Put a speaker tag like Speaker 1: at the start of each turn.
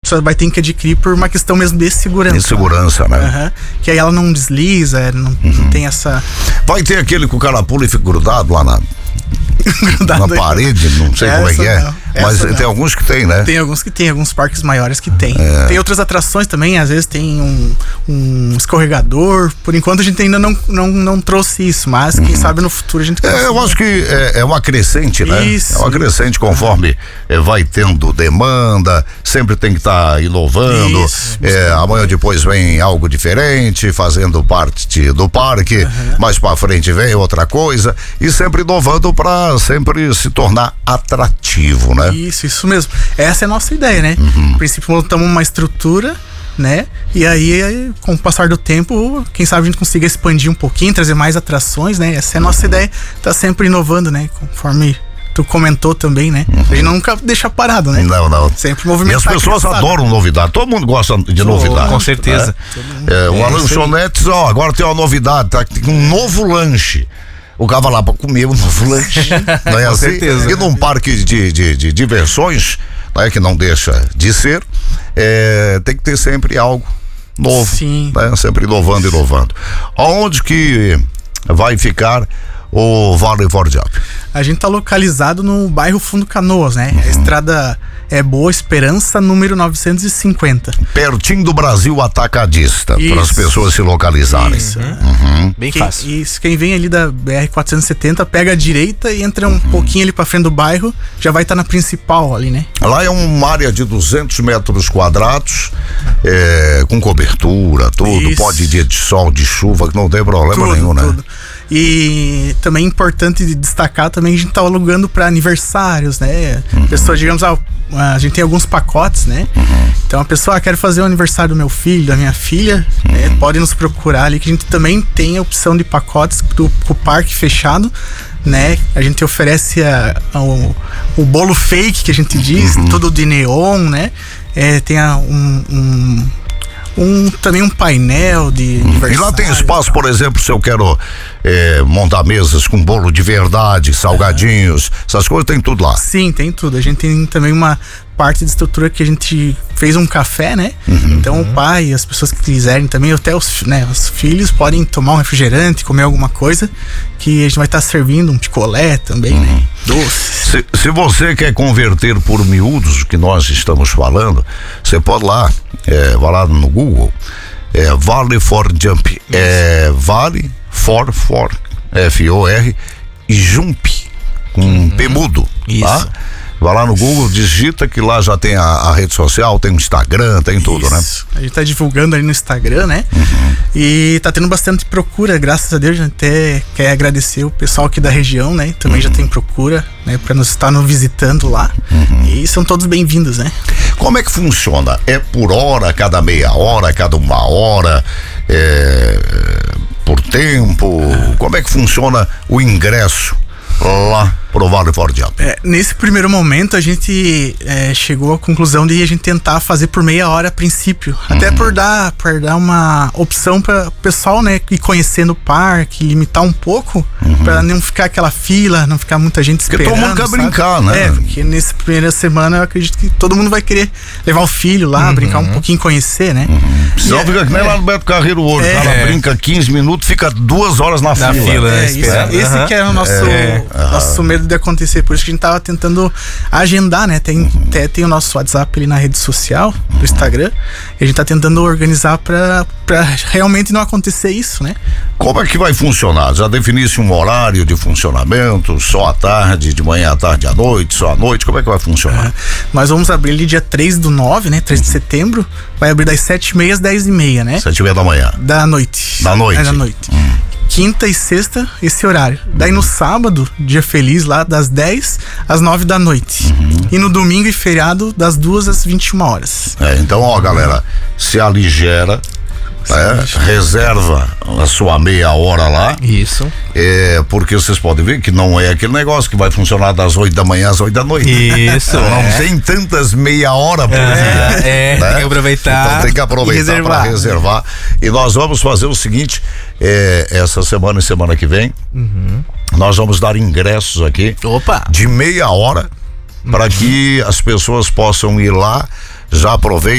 Speaker 1: só vai ter que adquirir por uma questão mesmo de segurança.
Speaker 2: De segurança, né?
Speaker 1: Uhum. Que aí ela não desliza, não tem essa...
Speaker 2: Vai ter aquele que o cara pula e fica grudado lá na parede, não sei como é que é. Mas tem alguns que tem, né?
Speaker 1: Tem alguns que tem, alguns parques maiores que tem. Tem outras atrações também, às vezes tem um escorregador. Por enquanto a gente ainda não trouxe isso, mas quem sabe no futuro a gente consegue.
Speaker 2: Eu acho que é uma crescente, né?
Speaker 1: Isso.
Speaker 2: É uma crescente conforme vai tendo demanda, sempre tem que estar inovando. Amanhã depois vem algo diferente, fazendo parte do parque, mais pra frente vem outra coisa, e sempre inovando pra sempre se tornar atrativo, né?
Speaker 1: Isso mesmo. Essa é a nossa ideia, né? No princípio montamos uma estrutura, né? E aí, com o passar do tempo, quem sabe a gente consiga expandir um pouquinho, trazer mais atrações, né? Essa é a nossa ideia, tá sempre inovando, né? Conforme tu comentou também, né? A gente nunca deixa parado, né?
Speaker 2: Não.
Speaker 1: Sempre movimentar.
Speaker 2: E as pessoas adoram novidade. Todo mundo gosta de novidade.
Speaker 3: Com certeza.
Speaker 2: O Lanchonetes, agora tem uma novidade, tá? Tem um novo lanche. O cara vai lá pra comer um novo lanche. Não é assim?
Speaker 3: Certeza.
Speaker 2: E num parque de diversões, né, que não deixa de ser, tem que ter sempre algo novo.
Speaker 1: Sim.
Speaker 2: Né? Sempre inovando. Aonde que vai ficar o Vale Ford Jump?
Speaker 1: A gente tá localizado no bairro Fundo Canoas, né? A estrada é Boa Esperança, número 950.
Speaker 2: Pertinho do Brasil Atacadista, para as pessoas se localizarem.
Speaker 1: Isso.
Speaker 3: Bem fácil.
Speaker 1: Isso, quem vem ali da BR-470 pega a direita e entra um pouquinho ali pra frente do bairro, já vai estar na principal ali, né?
Speaker 2: Lá é uma área de 200 metros quadrados, com cobertura, tudo.
Speaker 1: Isso.
Speaker 2: Pode ir dia de sol, de chuva, que não tem problema nenhum, né?
Speaker 1: Tudo. E também é importante destacar também, a gente tá alugando para aniversários, né? Pessoa, digamos, a gente tem alguns pacotes, né? Então a pessoa quer fazer o aniversário do meu filho, da minha filha, pode nos procurar ali, que a gente também tem a opção de pacotes pro parque fechado, né? A gente oferece o bolo fake, que a gente diz, tudo de neon, né? Tem também um painel de aniversário.
Speaker 2: E lá tem espaço, por exemplo, se eu quero montar mesas com bolo de verdade, salgadinhos, essas coisas, tem tudo lá.
Speaker 1: Sim, tem tudo. A gente tem também uma parte de estrutura que a gente fez um café, né? Então o pai, as pessoas que quiserem também, até os filhos podem tomar um refrigerante, comer alguma coisa, que a gente vai estar servindo um picolé também, né? Doce.
Speaker 2: Se você quer converter por miúdos, o que nós estamos falando, você pode vai lá no Google, Vale Ford Jump, Vale For, F-O-R, e Jump, com P mudo, tá? Vai lá no Google, digita que lá já tem a rede social, tem o Instagram, tem tudo, né?
Speaker 1: A gente tá divulgando ali no Instagram, né? E tá tendo bastante procura, graças a Deus. A gente até quer agradecer o pessoal aqui da região, né? Também já tem procura, né? Pra nos estar nos visitando lá. E são todos bem-vindos, né?
Speaker 2: Como é que funciona? É por hora, cada meia hora, cada uma hora, por tempo? Como é que funciona o ingresso lá pro Vale Ford Jump?
Speaker 1: Nesse primeiro momento a gente chegou à conclusão de a gente tentar fazer por meia hora a princípio, até por dar uma opção para o pessoal, né, ir conhecendo o parque, limitar um pouco, para não ficar aquela fila, não ficar muita gente esperando.
Speaker 2: Porque todo mundo quer brincar, né?
Speaker 1: Porque nessa primeira semana eu acredito que todo mundo vai querer levar o filho lá, brincar um pouquinho, conhecer, né?
Speaker 2: Senão fica que nem lá no Beto Carreiro hoje, o cara brinca 15 minutos, fica 2 horas na fila.
Speaker 1: Esse que é o nosso medo de acontecer, por isso que a gente tava tentando agendar, né? Tem o nosso WhatsApp ali na rede social, do Instagram, e a gente tá tentando organizar pra realmente não acontecer isso, né?
Speaker 2: Como é que vai funcionar? Já definisse um horário de funcionamento, só à tarde, de manhã à tarde, à noite, só à noite, como é que vai funcionar?
Speaker 1: Nós vamos abrir ali dia 3/9, né? 3 de setembro, vai abrir das 7h30 às 10h30, né?
Speaker 2: 7h30 da manhã.
Speaker 1: Da noite.
Speaker 2: Da noite.
Speaker 1: Da noite. Quinta e sexta, esse horário. Daí no sábado, dia feliz lá, das 10 às 9 da noite. E no domingo e feriado, das 2 às 21 horas.
Speaker 2: Então, galera, se aligera, reserva a sua meia hora lá.
Speaker 3: Isso.
Speaker 2: Porque vocês podem ver que não é aquele negócio que vai funcionar das 8 da manhã às 8 da noite.
Speaker 3: Isso.
Speaker 2: Não tem tantas meia hora por dia.
Speaker 3: Né? Tem que aproveitar.
Speaker 2: Então tem que aproveitar para reservar. E nós vamos fazer o seguinte: essa semana e semana que vem, nós vamos dar ingressos aqui de meia hora para que as pessoas possam ir lá, já aproveitem.